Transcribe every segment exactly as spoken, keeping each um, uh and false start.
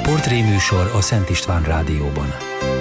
Portréműsor a Szent István Rádióban.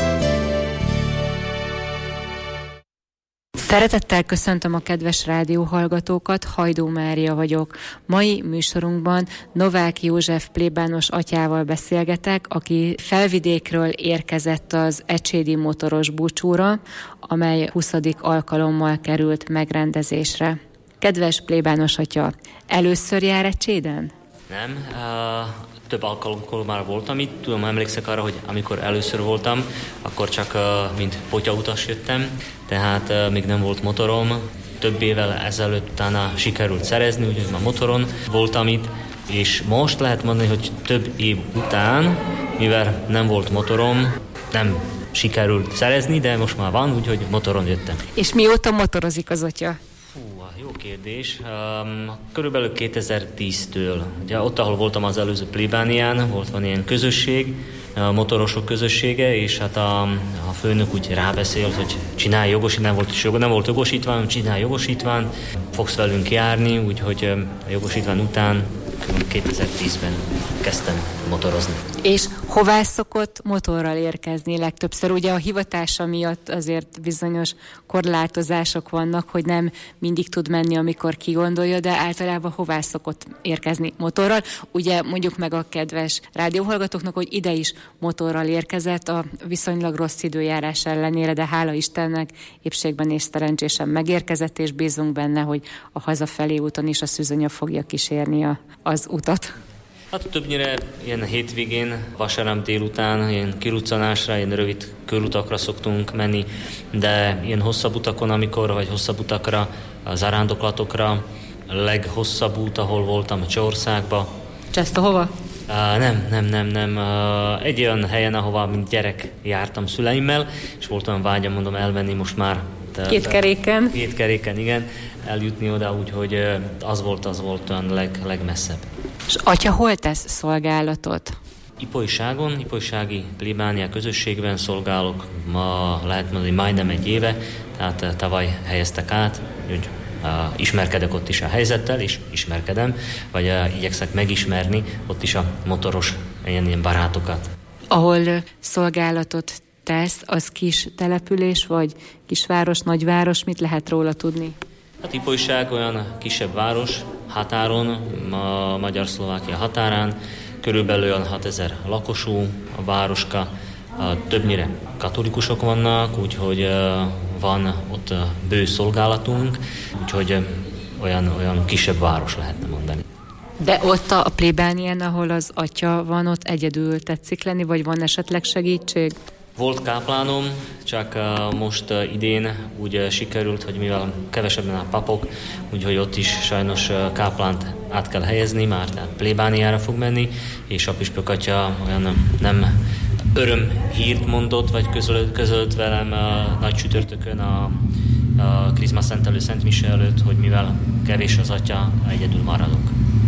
Szeretettel köszöntöm a kedves rádióhallgatókat, Hajdó Mária vagyok. Mai műsorunkban Novák József plébános atyával beszélgetek, aki Felvidékről érkezett az ecsédi motoros búcsúra, amely huszadik alkalommal került megrendezésre. Kedves plébános atya, először jár Ecséden? Nem, uh, több alkalommal már voltam itt. Tudom, emlékszek arra, hogy amikor először voltam, akkor csak uh, mint potyautas jöttem, tehát uh, még nem volt motorom. Több évvel ezelőtt utána sikerült szerezni, úgyhogy már motoron voltam itt, és most lehet mondani, hogy több év után, mivel nem volt motorom, nem sikerült szerezni, de most már van, úgyhogy motoron jöttem. És mióta motorozik az atya? Hú, jó kérdés. Um, körülbelül kétezer-tíztől. Ugye ott, ahol voltam az előző plébánián, volt van ilyen közösség, a motorosok közössége, és hát a, a főnök úgy rábeszélt, hogy csinálj jogosítványt, nem volt, nem volt jogosítvány, csinálj jogosítványt, fogsz velünk járni, úgyhogy a jogosítvány után kétezer-tízben kezdtem motorozni. És hová szokott motorral érkezni legtöbbször? Ugye a hivatása miatt azért bizonyos korlátozások vannak, hogy nem mindig tud menni, amikor kigondolja, de általában hová szokott érkezni motorral? Ugye mondjuk meg a kedves rádióhallgatóknak, hogy ide is motorral érkezett a viszonylag rossz időjárás ellenére, de hála Istennek épségben és szerencsésen megérkezett, és bízunk benne, hogy a hazafelé úton is a szűzanya fogja kísérni a, az utat. Hát többnyire ilyen hétvégén, vasárnap délután, ilyen kiruccanásra, ilyen rövid körutakra szoktunk menni, de ilyen hosszabb utakon, amikor, vagy hosszabb utakra, zarándoklatokra, a leghosszabb út, ahol voltam, a Csehországba. Csestohova? Uh, nem, nem, nem, nem. Uh, egy olyan helyen, ahova mint gyerek jártam szüleimmel, és volt olyan vágyam, mondom, elmenni most már. Te, két keréken? Két keréken, igen. Eljutni oda, úgyhogy az volt, az volt olyan leg, legmesszebb. És atya hol tesz szolgálatot? Ipolyságon, ipolysági plébánia közösségben szolgálok. Ma lehet mondani, majdnem egy éve, tehát tavaly helyeztek át, úgy uh, ismerkedek ott is a helyzettel, és ismerkedem, vagy uh, igyekszek megismerni ott is a motoros ilyen, ilyen barátokat. Ahol szolgálatot tesz, az kis település, vagy kisváros, nagyváros, mit lehet róla tudni? Hát Ipolyság olyan kisebb város, határon, a Magyar-Szlovákia határán, körülbelül olyan hatezer lakosú a városka, többnyire katolikusok vannak, úgyhogy van ott bő szolgálatunk, úgyhogy olyan, olyan kisebb város lehetne mondani. De ott a plébánián, ahol az atya van, ott egyedül tetszik lenni, vagy van esetleg segítség? Volt káplánom, csak uh, most uh, idén úgy uh, sikerült, hogy mivel kevesebben a papok, úgyhogy ott is sajnos uh, káplánt át kell helyezni, már tehát plébániára fog menni, és a püspök atya olyan nem öröm hírt mondott, vagy közölt, közölt velem uh, nagy csütörtökön a, a Krizma szentelő Szent Mise előtt, hogy mivel kevés az atya, egyedül maradok.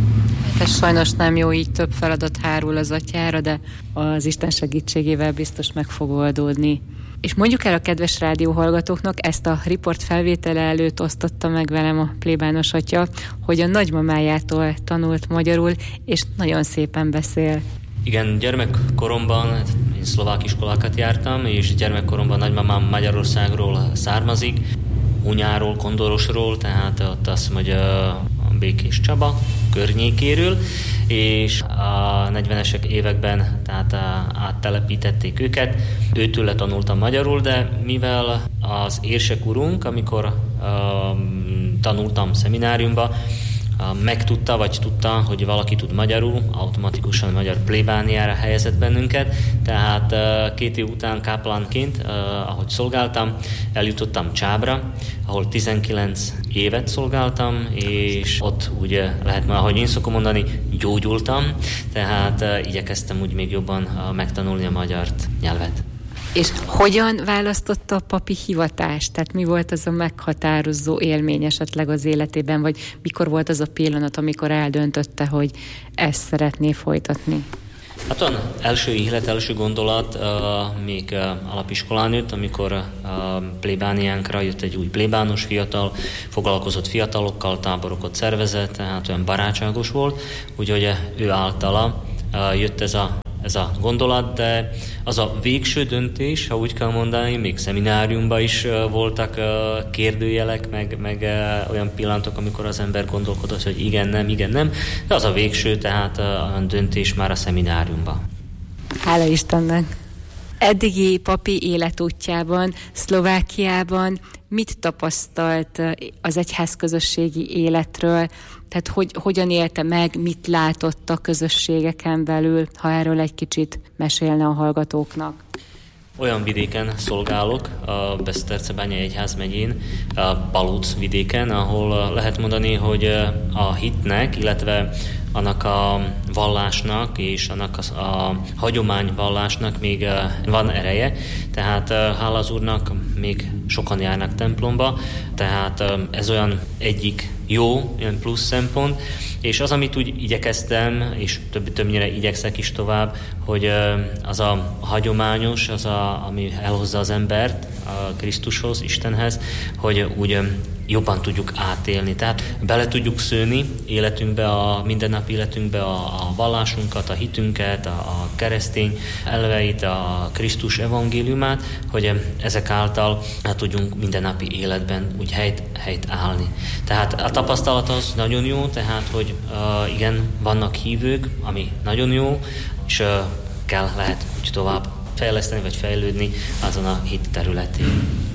Ez sajnos nem jó, így több feladat hárul az atyára, de az Isten segítségével biztos meg fog oldódni. És mondjuk el a kedves rádióhallgatóknak, ezt a riport felvétele előtt osztotta meg velem a plébános atya, hogy a nagymamájától tanult magyarul, és nagyon szépen beszél. Igen, gyermekkoromban én szlovák iskolákat jártam, és gyermekkoromban nagymamám Magyarországról származik, Hunyáról, Kondorosról, tehát ott azt mondja Békés Csaba környékéről, és a negyvenes években tehát áttelepítették őket. Őtől tanultam magyarul, de mivel az érsek urunk, amikor uh, tanultam szemináriumba, uh, megtudta, vagy tudta, hogy valaki tud magyarul, automatikusan magyar plébániára helyezett bennünket, tehát uh, két év után káplánként, uh, ahogy szolgáltam, eljutottam Csábra, ahol tizenkilenc évet szolgáltam, és ott ugye lehet már, ahogy én szokom mondani, gyógyultam, tehát uh, igyekeztem úgy még jobban uh, megtanulni a magyar nyelvet. És hogyan választotta a papi hivatást? Tehát mi volt az a meghatározó élmény esetleg az életében, vagy mikor volt az a pillanat, amikor eldöntötte, hogy ezt szeretné folytatni? Hát olyan első ihlet, első gondolat uh, még uh, alapiskolán jött, amikor uh, plébániánkra jött egy új plébános fiatal, foglalkozott fiatalokkal, táborokat szervezett, tehát olyan barátságos volt, úgyhogy ő általa uh, jött ez a ez a gondolat, de az a végső döntés, ha úgy kell mondani, még szemináriumban is voltak kérdőjelek, meg, meg olyan pillanatok, amikor az ember gondolkodott, hogy igen, nem, igen, nem, de az a végső, tehát a döntés már a szemináriumban. Hála Istennek! Eddigi papi életútjában, Szlovákiában mit tapasztalt az egyházközösségi életről? Tehát hogy, hogyan élte meg, mit látott a közösségeken belül, ha erről egy kicsit mesélne a hallgatóknak? Olyan vidéken szolgálok, a Besztercebányai egyházmegyén, a Balóc vidéken, ahol lehet mondani, hogy a hitnek, illetve annak a vallásnak és annak a, a hagyományvallásnak még van ereje, tehát hála az Úrnak még sokan járnak templomba, tehát ez olyan egyik jó, ilyen plusz szempont, és az, amit úgy igyekeztem, és több, többnyire igyekszek is tovább, hogy az a hagyományos, az a, ami elhozza az embert a Krisztushoz, Istenhez, hogy úgy jobban tudjuk átélni. Tehát bele tudjuk szőni életünkbe, a mindennapi életünkbe a, a vallásunkat, a hitünket, a, a keresztény elveit, a Krisztus evangéliumát, hogy ezek által hát tudjunk mindennapi életben úgy helyt, helyt állni. Tehát a tapasztalat az nagyon jó, tehát hogy uh, igen, vannak hívők, ami nagyon jó, és uh, kell, lehet úgy tovább fejleszteni, vagy fejlődni azon a hit területén.